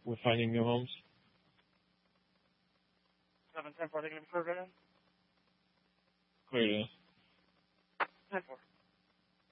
with finding new homes? 710 4, they going to be clear, right? Clear it is. 10-4.